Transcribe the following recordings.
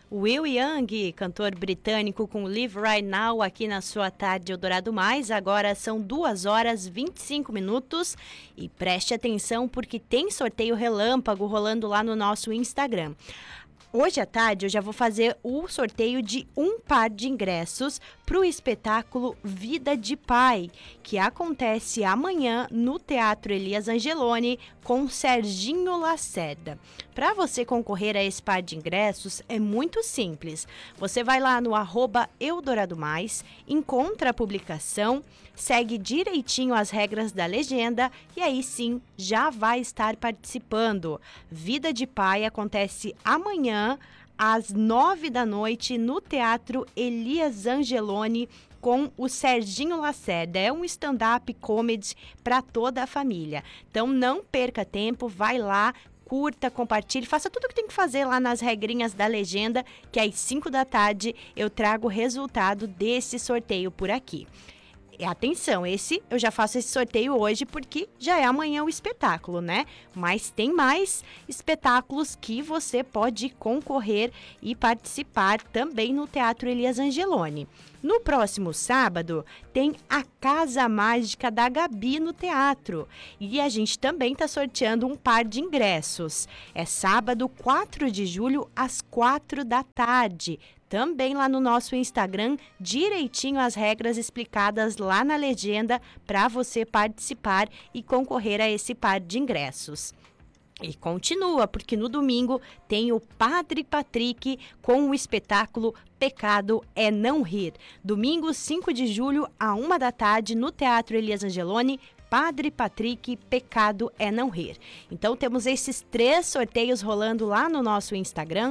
Will Young, cantor britânico com Live Right Now aqui na sua tarde Eldorado Mais. Agora são 2h25 e preste atenção porque tem sorteio relâmpago rolando lá no nosso Instagram. Hoje à tarde eu já vou fazer o sorteio de um par de ingressos para o espetáculo Vida de Pai, que acontece amanhã no Teatro Elias Angeloni com Serginho Lacerda. Para você concorrer a esse par de ingressos é muito simples. Você vai lá no @EldoradoMais, encontra a publicação, segue direitinho as regras da legenda e aí sim já vai estar participando. Vida de Pai acontece amanhã às 21h no Teatro Elias Angeloni com o Serginho Lacerda. É um stand-up comedy para toda a família. Então não perca tempo, vai lá, curta, compartilhe, faça tudo o que tem que fazer lá nas regrinhas da legenda, que às 5 da tarde eu trago o resultado desse sorteio por aqui. Atenção, eu já faço esse sorteio hoje porque já é amanhã o espetáculo, né? Mas tem mais espetáculos que você pode concorrer e participar também no Teatro Elias Angeloni. No próximo sábado tem a Casa Mágica da Gabi no teatro e a gente também está sorteando um par de ingressos. É sábado 4 de julho às 4 da tarde. Também lá no nosso Instagram, direitinho as regras explicadas lá na legenda para você participar e concorrer a esse par de ingressos. E continua, porque no domingo tem o Padre Patrick com o espetáculo Pecado é Não Rir. Domingo, 5 de julho, à 1 da tarde, no Teatro Elias Angeloni, Padre Patrick, Pecado é Não Rir. Então temos esses 3 sorteios rolando lá no nosso Instagram,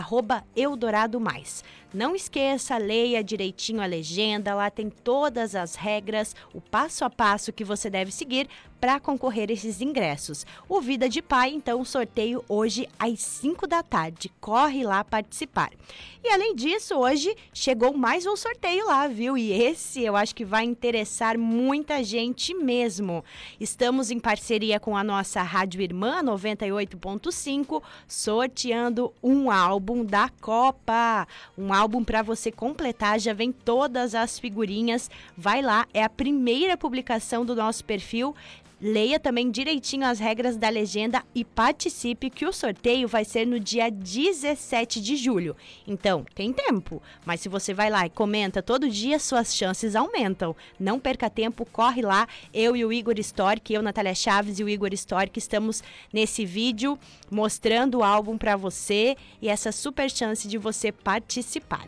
@EldoradoMais. Não esqueça, leia direitinho a legenda, lá tem todas as regras, o passo a passo que você deve seguir para concorrer a esses ingressos. O Vida de Pai, então, sorteio hoje às 5 da tarde. Corre lá participar. E além disso, hoje chegou mais um sorteio lá, viu? E esse eu acho que vai interessar muita gente mesmo. Estamos em parceria com a nossa Rádio Irmã 98.5, sorteando um álbum da Copa. Um álbum para você completar, já vem todas as figurinhas. Vai lá, é a primeira publicação do nosso perfil. Leia também direitinho as regras da legenda e participe, que o sorteio vai ser no dia 17 de julho. Então, tem tempo, mas se você vai lá e comenta todo dia, suas chances aumentam. Não perca tempo, corre lá. Eu e o Igor Stork, eu, Natália Chaves e o Igor Stork, estamos nesse vídeo mostrando o álbum para você e essa super chance de você participar.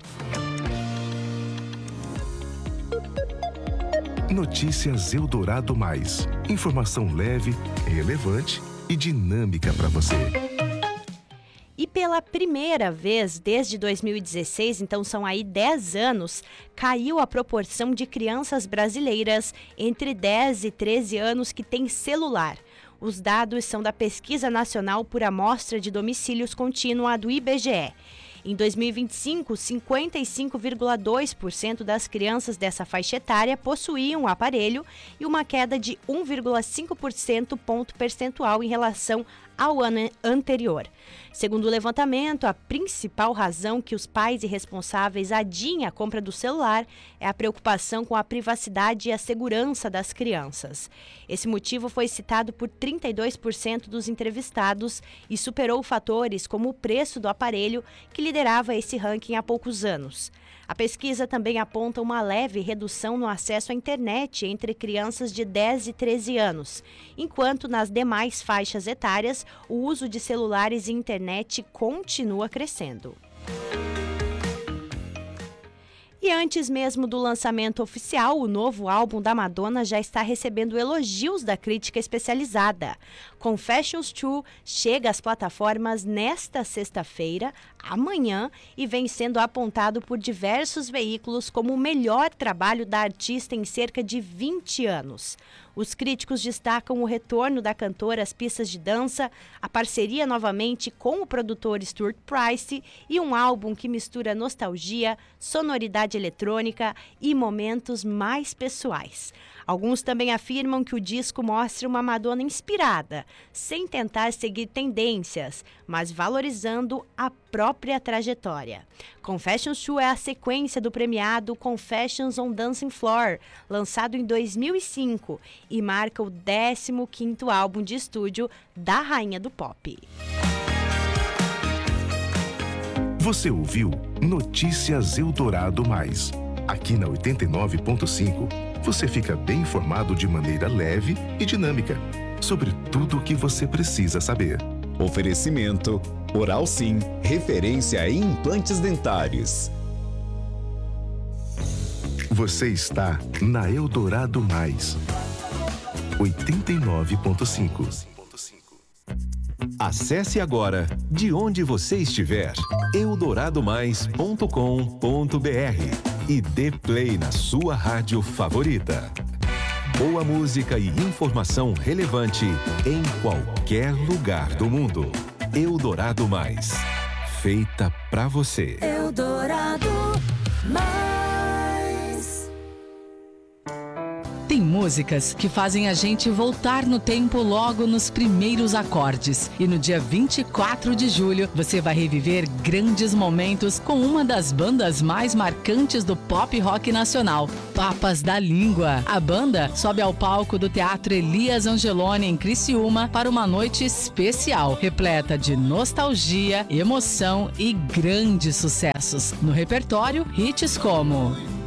Notícias Eldorado Mais. Informação leve, relevante e dinâmica para você. E pela primeira vez desde 2016, então são aí 10 anos, caiu a proporção de crianças brasileiras entre 10 e 13 anos que têm celular. Os dados são da Pesquisa Nacional por Amostra de Domicílios Contínua do IBGE. Em 2025, 55,2% das crianças dessa faixa etária possuíam um aparelho e uma queda de 1,5% ponto percentual em relação ao ano anterior. Segundo o levantamento, a principal razão que os pais e responsáveis adiem a compra do celular é a preocupação com a privacidade e a segurança das crianças. Esse motivo foi citado por 32% dos entrevistados e superou fatores como o preço do aparelho, que liderava esse ranking há poucos anos. A pesquisa também aponta uma leve redução no acesso à internet entre crianças de 10 e 13 anos, enquanto nas demais faixas etárias o uso de celulares e internet continua crescendo. E antes mesmo do lançamento oficial, o novo álbum da Madonna já está recebendo elogios da crítica especializada. Confessions 2 chega às plataformas nesta sexta-feira, amanhã, e vem sendo apontado por diversos veículos como o melhor trabalho da artista em cerca de 20 anos. Os críticos destacam o retorno da cantora às pistas de dança, a parceria novamente com o produtor Stuart Price e um álbum que mistura nostalgia, sonoridade eletrônica e momentos mais pessoais. Alguns também afirmam que o disco mostra uma Madonna inspirada, sem tentar seguir tendências, mas valorizando a própria trajetória. Confessions 2 é a sequência do premiado Confessions on Dancing Floor, lançado em 2005, e marca o 15º álbum de estúdio da rainha do pop. Você ouviu Notícias Eldorado Mais. Aqui na 89.5, você fica bem informado de maneira leve e dinâmica sobre tudo o que você precisa saber. Oferecimento Oral Sim, referência em implantes dentários. Você está na Eldorado Mais. 89.5. Acesse agora, de onde você estiver, eldoradomais.com.br e dê play na sua rádio favorita. Boa música e informação relevante em qualquer lugar do mundo. Eldorado Mais. Feita pra você. Eldorado Mais. Tem músicas que fazem a gente voltar no tempo logo nos primeiros acordes. E no dia 24 de julho, você vai reviver grandes momentos com uma das bandas mais marcantes do pop rock nacional, Papas da Língua. A banda sobe ao palco do Teatro Elias Angeloni, em Criciúma, para uma noite especial, repleta de nostalgia, emoção e grandes sucessos. No repertório, hits como